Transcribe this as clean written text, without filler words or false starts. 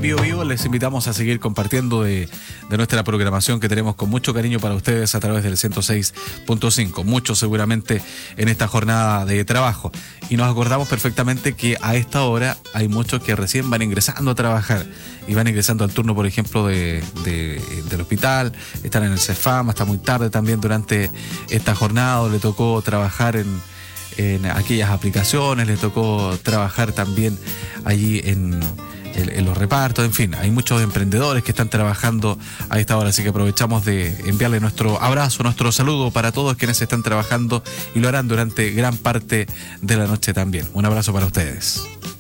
Bio Bio. Les invitamos a seguir compartiendo de nuestra programación que tenemos con mucho cariño para ustedes a través del 106.5. Muchos seguramente en esta jornada de trabajo. Y nos acordamos perfectamente que a esta hora hay muchos que recién van ingresando a trabajar y van ingresando al turno, por ejemplo, del hospital, están en el CEFAM hasta muy tarde también durante esta jornada, o le tocó trabajar en aquellas aplicaciones, le tocó trabajar también allí en los repartos, en fin, hay muchos emprendedores que están trabajando a esta hora, así que aprovechamos de enviarle nuestro abrazo, nuestro saludo para todos quienes están trabajando y lo harán durante gran parte de la noche también. Un abrazo para ustedes.